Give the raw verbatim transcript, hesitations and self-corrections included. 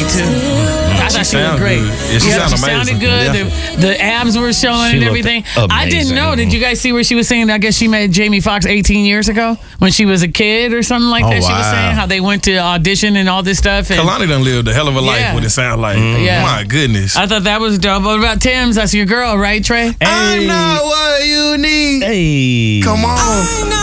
too. I thought she, she was great. Good. Yeah, she, yeah, she sounded good. Yeah. The, the abs were showing she and everything. Amazing. I didn't know. Did you guys see where she was saying? I guess she met Jamie Foxx eighteen years ago when she was a kid or something like oh, that. Wow. She was saying how they went to audition and all this stuff. And Kalani done lived a hell of a life. Yeah. What it sounds like. Mm. Yeah. My goodness. I thought that was dope. What about Tim's? That's your girl, right, Trey? Hey. I'm not what you need. Hey. Come on.